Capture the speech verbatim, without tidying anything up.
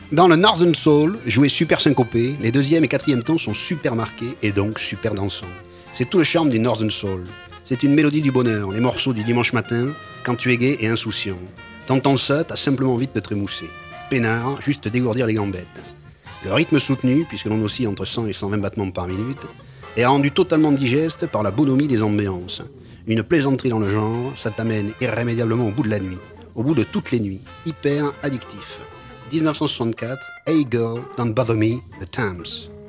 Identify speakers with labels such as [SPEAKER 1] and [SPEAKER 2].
[SPEAKER 1] Dans le Northern Soul, joué super syncopé, les deuxième et quatrième temps sont super marqués et donc super dansants. C'est tout le charme du Northern Soul. C'est une mélodie du bonheur, les morceaux du dimanche matin, quand tu es gai et insouciant. T'entends ça, t'as simplement envie de te trémousser. Peinard, juste dégourdir les gambettes. Le rythme soutenu, puisque l'on oscille entre cent et cent vingt battements par minute, est rendu totalement digeste par la bonhomie des ambiances. Une plaisanterie dans le genre, ça t'amène irrémédiablement au bout de la nuit, au bout de toutes les nuits, hyper addictif. dix-neuf cent soixante-quatre, Hey Girl, Don't Bother Me, The Thames.